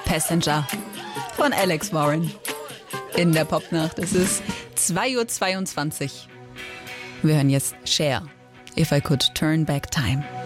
Passenger von Alex Warren. In der Popnacht. Es ist 2:22 Uhr. Wir hören jetzt Cher. If I Could Turn Back Time.